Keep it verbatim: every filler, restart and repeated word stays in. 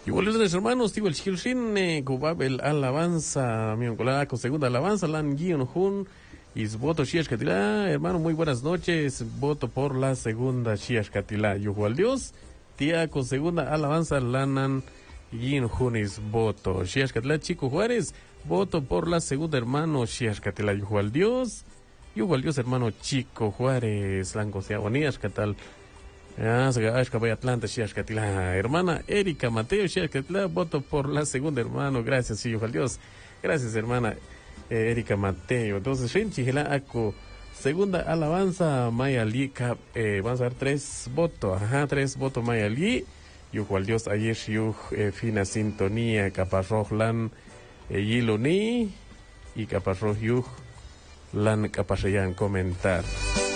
Y los hermanos, tío, el Shilshin, Kubabel, alabanza, mi oncolada, con segunda alabanza, Lan Gion Hun, y voto Shiash Katila, hermano, muy buenas noches, voto por la segunda Shiash Katila, Yuhual Dios, tía, con segunda alabanza, Lanan Gion Hun, is voto, Shiash Katila, Chico Juárez, voto por la segunda, hermano, Shiash Katila, Yuhual Dios, Yuhual Dios, hermano, Chico Juárez, Lanco Seabonías, Catal. Ah, Atlanta, hermana Erika Mateo, voto por la segunda, hermano. Gracias, sí, ojalá Dios. Gracias, hermana eh, Erika Mateo. Entonces, Ako, segunda alabanza, Maya Lee, eh, vamos a ver tres votos, ajá, tres votos, Maya Lee. Y ojalá Dios, ayer, yuj, eh, fina sintonía, caparroj, lan, eh, yiloni, y caparroj, yuj, lan, caparreyan, comentar.